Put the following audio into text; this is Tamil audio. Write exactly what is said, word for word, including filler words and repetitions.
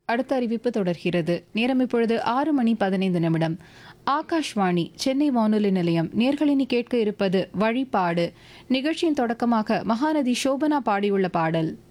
அடுத்த அறிவிப்பு தொடர்கிறது. நேரம் இப்பொழுது ஆறு மணி பதினைந்து நிமிடம். ஆகாஷ்வாணி சென்னை வானொலி நிலையம். நேர்களினி கேட்க இருப்பது வழிபாடு. நிகழ்ச்சியின் தொடக்கமாக மகாநதி சோபனா பாடியுள்ள பாடல்.